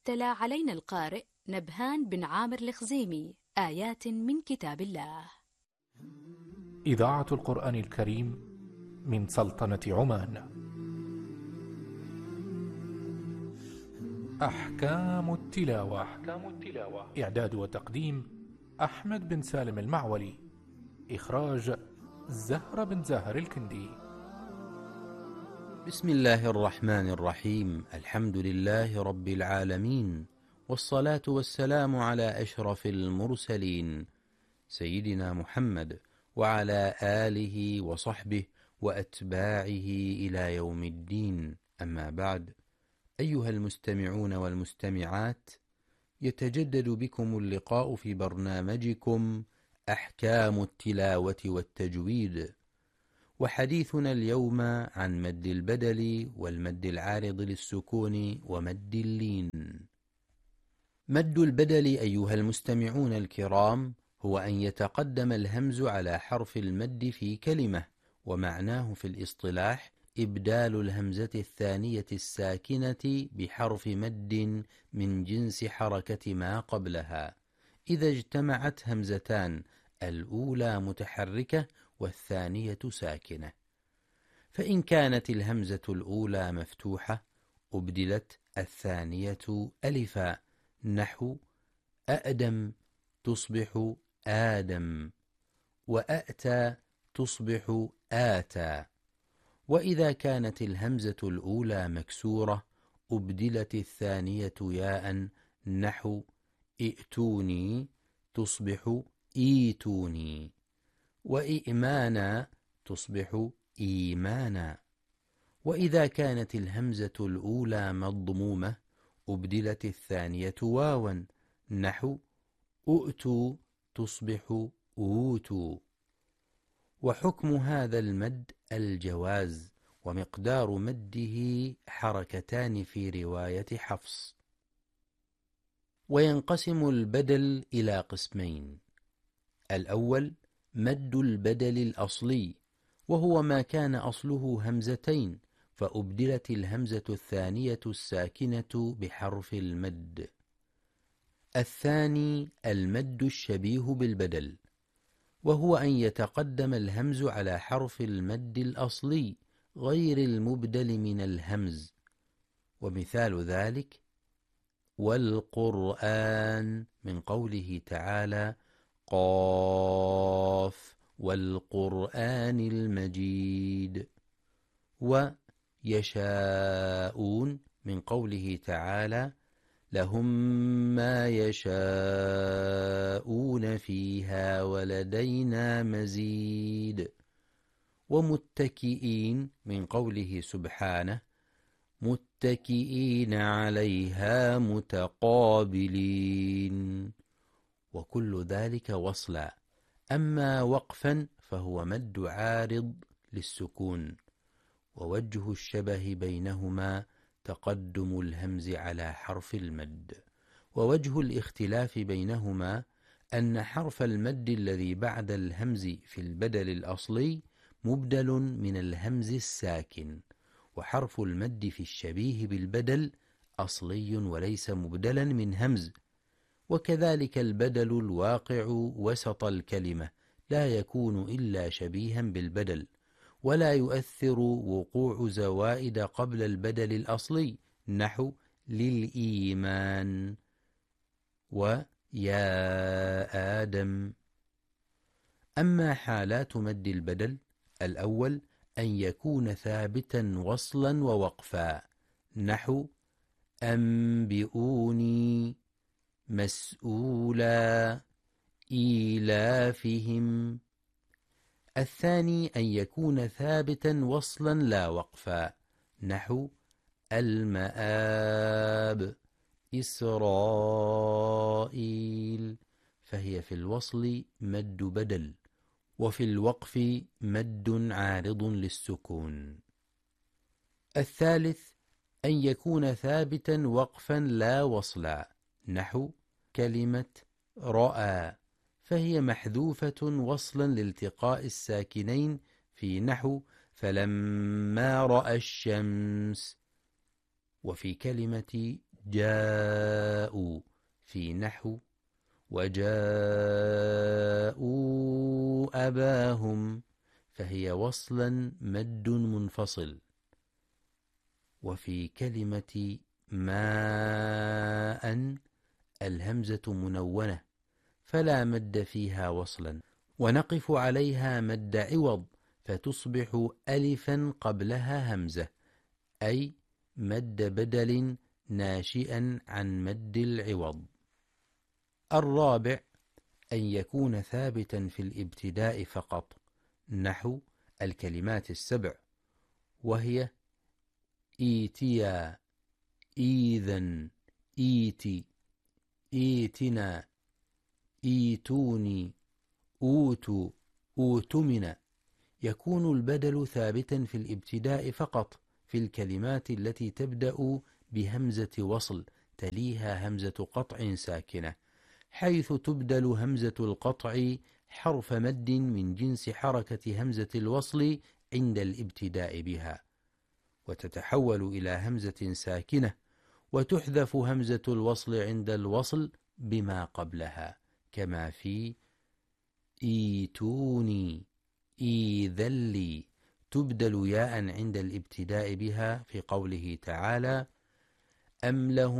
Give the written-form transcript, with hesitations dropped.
تلا علينا القارئ نبهان بن عامر الخزيمي آيات من كتاب الله. إذاعة القرآن الكريم من سلطنة عمان. أحكام التلاوة. إعداد وتقديم أحمد بن سالم المعولي. إخراج زهرة بن زاهر الكندي. بسم الله الرحمن الرحيم. الحمد لله رب العالمين، والصلاة والسلام على أشرف المرسلين سيدنا محمد وعلى آله وصحبه وأتباعه إلى يوم الدين. أما بعد، أيها المستمعون والمستمعات، يتجدد بكم اللقاء في برنامجكم أحكام التلاوة والتجويد، وحديثنا اليوم عن مد البدل والمد العارض للسكون ومد اللين. مد البدل أيها المستمعون الكرام هو أن يتقدم الهمز على حرف المد في كلمة، ومعناه في الاصطلاح إبدال الهمزة الثانية الساكنة بحرف مد من جنس حركة ما قبلها، إذا اجتمعت همزتان، الأولى متحركة والثانية ساكنة. فإن كانت الهمزة الأولى مفتوحة أبدلت الثانية ألفا، نحو أأدم تصبح آدم، وأأتى تصبح آتى. وإذا كانت الهمزة الأولى مكسورة أبدلت الثانية ياء، نحو ائتوني تصبح إيتوني، وإئمانا تصبح إيمانا. وإذا كانت الهمزة الأولى مضمومة أبدلت الثانية واوا، نحو أؤتوا تصبح أوتوا. وحكم هذا المد الجواز، ومقدار مده حركتان في رواية حفص. وينقسم البدل إلى قسمين: الأول مد البدل الأصلي، وهو ما كان أصله همزتين فأبدلت الهمزة الثانية الساكنة بحرف المد. الثاني المد الشبيه بالبدل، وهو أن يتقدم الهمز على حرف المد الأصلي غير المبدل من الهمز، ومثال ذلك والقرآن من قوله تعالى قاف والقرآن المجيد، ويشاءون من قوله تعالى لهم ما يشاءون فيها ولدينا مزيد، ومتكئين من قوله سبحانه متكئين عليها متقابلين، وكل ذلك وصلا. أما وقفا فهو مد عارض للسكون، ووجه الشبه بينهما تقدم الهمز على حرف المد. ووجه الاختلاف بينهما أن حرف المد الذي بعد الهمز في البدل الأصلي مبدل من الهمز الساكن، وحرف المد في الشبيه بالبدل أصلي وليس مبدلا من همز. وكذلك البدل الواقع وسط الكلمة لا يكون إلا شبيها بالبدل، ولا يؤثر وقوع زوائد قبل البدل الأصلي، نحو للإيمان ويا آدم. أما حالات مد البدل: الأول أن يكون ثابتا وصلا ووقفا، نحو أنبئوني مسؤولا إيلافهم. الثاني أن يكون ثابتا وصلا لا وقفا، نحو المآب إسرائيل، فهي في الوصل مد بدل، وفي الوقف مد عارض للسكون. الثالث أن يكون ثابتا وقفا لا وصلا، نحو كلمة رأى، فهي محذوفة وصلا لالتقاء الساكنين في نحو فلما رأى الشمس. وفي كلمة جاءوا في نحو وجاءوا أباهم، فهي وصلا مد منفصل. وفي كلمة ماء الهمزة منونة فلا مد فيها وصلا، ونقف عليها مد عوض فتصبح ألفا قبلها همزة، أي مد بدل ناشئا عن مد العوض. الرابع أن يكون ثابتا في الابتداء فقط، نحو الكلمات السبع، وهي إيتيا، إيذا، إيتي، إيتنا، إيتوني، أوتوا، أوتمنا. يكون البدل ثابتا في الابتداء فقط في الكلمات التي تبدأ بهمزة وصل تليها همزة قطع ساكنة، حيث تبدل همزة القطع حرف مد من جنس حركة همزة الوصل عند الابتداء بها، وتتحول إلى همزة ساكنة، وتحذف همزة الوصل عند الوصل بما قبلها، كما في إيتوني، إيذلي، تبدل ياء عند الابتداء بها في قوله تعالى: أم لهم